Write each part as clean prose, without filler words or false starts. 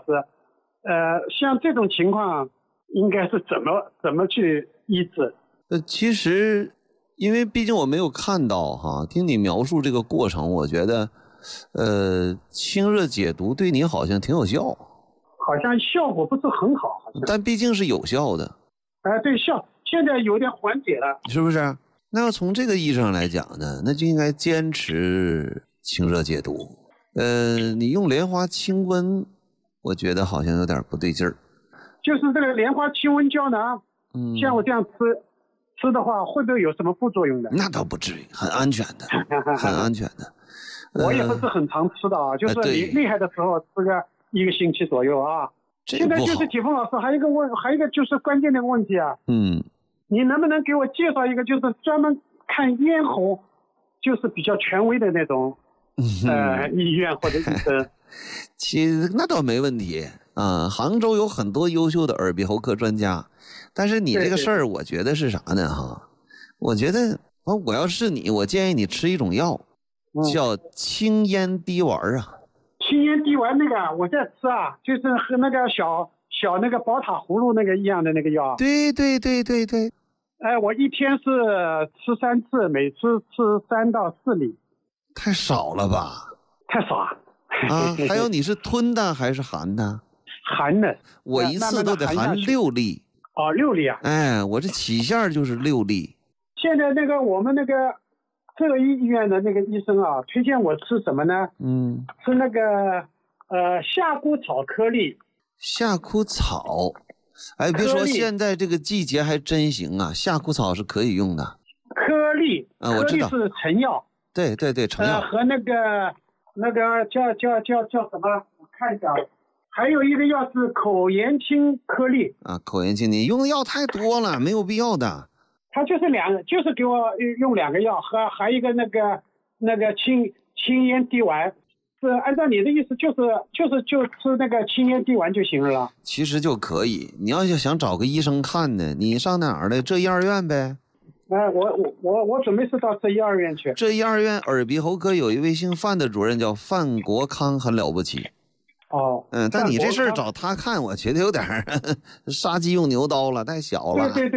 师，像这种情况应该是怎么去医治？ 其实因为毕竟我没有看到哈，听你描述这个过程，我觉得清热解毒对你好像挺有效， 好像效果不是很好， 但毕竟是有效的。 对，现在有点缓解了， 是不是？那要从这个意义上来讲呢，那就应该坚持清热解毒。你用莲花清瘟，我觉得好像有点不对劲儿。 就是这个莲花清瘟胶囊，像我这样吃的话，会不会有什么副作用的？ 那倒不至于，很安全的，很安全的。 我也不是很常吃的啊，就是你厉害的时候吃个1个星期左右啊。现在就是铁峰老师还有一个就是关键的问题啊。你能不能给我介绍一个就是专门看咽喉，就是比较权威的那种医院或者医生？ 其实那倒没问题啊，杭州有很多优秀的耳鼻喉科专家，但是你这个事儿，我觉得是啥呢哈？我觉得我要是你，我建议你吃一种药，叫清咽滴丸啊。 清咽滴丸那个我在吃啊，就是和那个小那个宝塔葫芦那个一样的那个药。 对。 我一天是吃3次，每次吃3到4粒。 太少了吧？ 太少啊！ 还有你是吞的还是含的？ 含的。 我一次都得含6粒。 哦，6粒啊！ 我这起线就是6粒。 现在那个我们那个这个医院的那个医生啊，推荐我吃什么呢？吃那个夏枯草颗粒。 夏枯草，别说现在这个季节还真行啊，夏枯草是可以用的。 颗粒我知道是成药。 对，成药。 和那个叫什么？我看一下，还有一个药是口炎清颗粒。 口炎清，你用的药太多了，没有必要的。 他就是就是给我用2个药，还有一个那个清咽滴丸。是按照你的意思，就吃那个清咽滴丸就行了。 其实就可以，你要想找个医生看呢，你上哪儿的？浙医二院呗。 我准备是到浙医二院去。 浙医二院耳鼻喉科有一位姓范的主任叫范国康，很了不起。但你这事儿找他看，我觉得有点杀鸡用牛刀了，太小了。 对。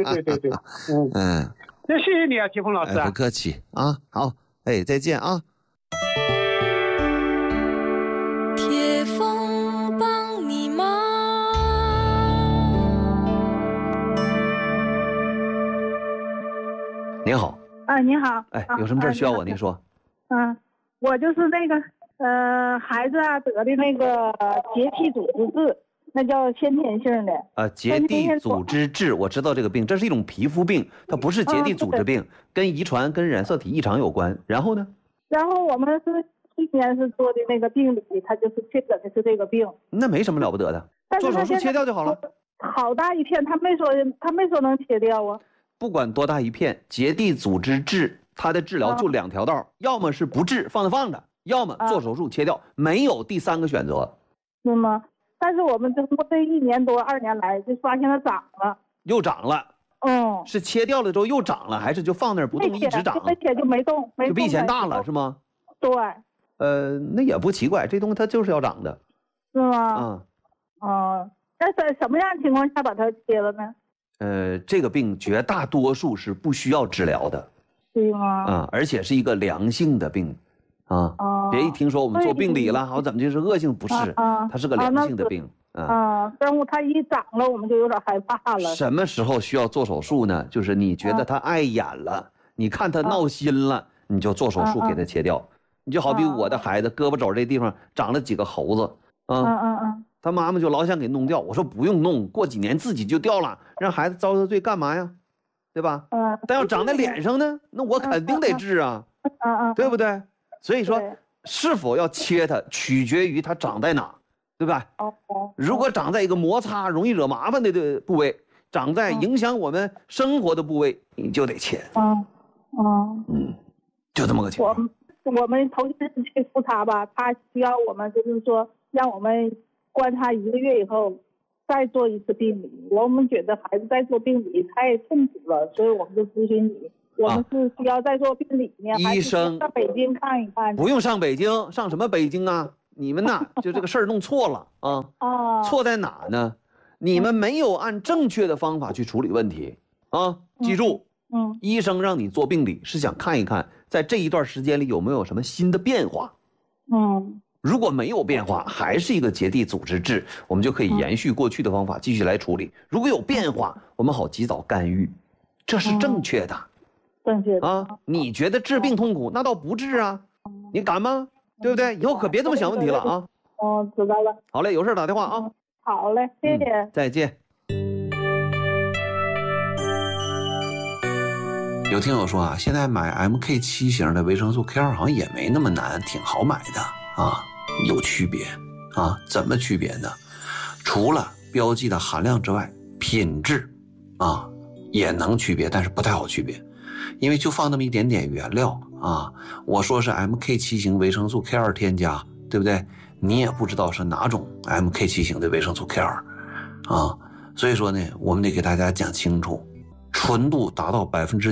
那谢谢你啊，铁峰老师。 不客气啊，好，再见啊。 铁峰帮你忙。 您好。 你好。 有什么事儿需要我？您说。 我就是那个孩子得的那个结缔组织质，那叫先天性的。 结缔组织质，我知道这个病，这是一种皮肤病，它不是结缔组织病，跟遗传跟染色体异常有关。然后呢？ 然后我们是去年是做的那个病理，他就是确诊的是这个病。 那没什么了不得的，做手术切掉就好了。 好大一片，他没说能切掉啊。 不管多大一片，结缔组织质，它的治疗就2条道，要么是不治放着，要么做手术切掉，没有第3个选择。 是吗？但是我们这1年多2年来就发现它长了， 又长了。是切掉了之后又长了，还是就放那儿不动一直长？ 没切就没动， 就比以前大了是吗？ 对。 那也不奇怪，这东西它就是要长的。 是吗？那在什么样的情况下把它切了呢？ 这个病绝大多数是不需要治疗的。 对吗？ 而且是一个良性的病。别一听说我们做病理了，好怎么就是恶性？不是，它是个良性的病。 但是它一长了，我们就有点害怕了。 什么时候需要做手术呢？就是你觉得它碍眼了，你看它闹心了，你就做手术给它切掉。你就好比我的孩子胳膊肘这地方长了几个猴子，他妈妈就老想给弄掉。我说不用弄，过几年自己就掉了，让孩子遭罪干嘛呀？对吧？但要长在脸上呢，那我肯定得治啊，对不对？所以说，是否要切它，取决于它长在哪，对吧？如果长在一个摩擦容易惹麻烦的部位，长在影响我们生活的部位，你就得切。就这么个情况。 我们头一次去复查吧，他需要我们就是说让我们观察1个月以后再做一次病理。我们觉得孩子在做病理太痛苦了，所以我们就咨询你。我们是需要再做病理呢， 医生还是上北京看一看？ 不用上北京，上什么北京啊？ 你们呐就这个事儿弄错了啊。错在哪呢？你们没有按正确的方法去处理问题啊。记住，医生让你做病理是想看一看在这一段时间里有没有什么新的变化。如果没有变化，还是一个结缔组织质，我们就可以延续过去的方法继续来处理。如果有变化，我们好及早干预，这是正确的。 正确的啊！你觉得治病痛苦，那倒不治啊，你敢吗？对不对？以后可别这么想问题了啊！ 知道了。 好嘞，有事打电话啊。 好嘞，谢谢。 再见。有听友说啊，现在买 MK7型的维生素 K2好像也没那么难，挺好买的啊。有区别啊？怎么区别呢？除了标记的含量之外，品质啊也能区别，但是不太好区别。因为就放那么一点点原料啊，我说是 MK7型维生素 K2添加，对不对？你也不知道是哪种 MK7型的维生素 K2啊，所以说呢，我们得给大家讲清楚，纯度达到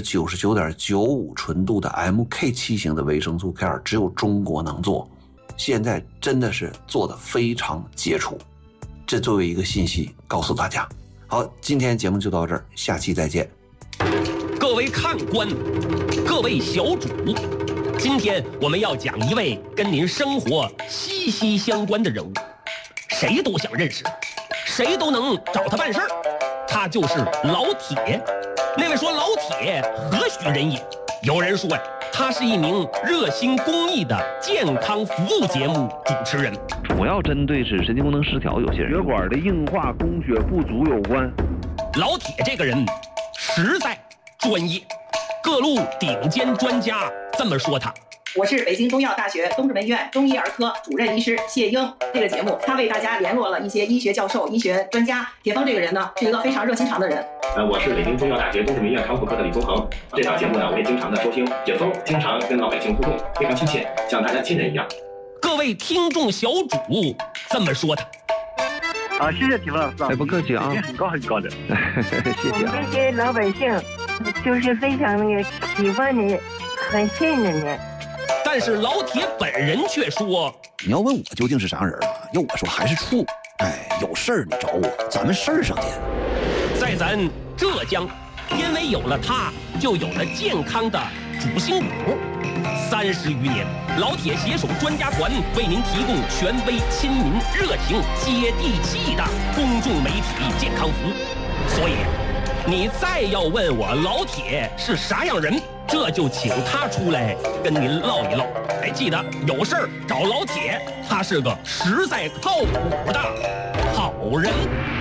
99.95%纯度的 MK7型的维生素 K2只有中国能做，现在真的是做得非常杰出，这作为一个信息告诉大家。好，今天节目就到这儿，下期再见。 各位看官，各位小主，今天我们要讲一位跟您生活息息相关的人物，谁都想认识，谁都能找他办事儿，他就是老铁。那位说老铁何许人也？有人说呀，他是一名热心公益的健康服务节目主持人。 主要针对是神经功能失调有些人，血管的硬化、供血不足有关。 老铁这个人实在专业，各路顶尖专家这么说他。 我是北京中医药大学东直门医院中医儿科主任医师谢英。这个节目他为大家联络了一些医学教授、医学专家。铁峰这个人呢，是一个非常热心肠的人。 我是北京中医药大学东直门医院康复科的李宗恒。这档节目呢，我也经常的收听。铁峰经常跟老百姓互动，非常亲切，像大家亲人一样。 各位听众小主这么说他。 谢谢铁峰老师。 不客气啊， 很高很高的。 谢谢。 我们这些老百姓就是非常喜欢你，很信任你。 但是老铁本人却说：“ 你要问我究竟是啥人啊？要我说还是处。有事儿你找我，咱们事儿上见。” 在咱浙江，因为有了他，就有了健康的主心骨。30余年，老铁携手专家团为您提供权威、亲民、热情、接地气的公众媒体健康服务。所以，你再要问我老铁是啥样人，这就请他出来跟您唠一唠。记得有事儿找老铁，他是个实在靠谱的好人。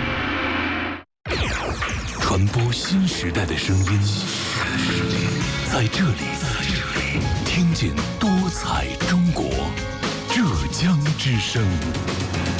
传播新时代的声音，在这里听见多彩中国，浙江之声。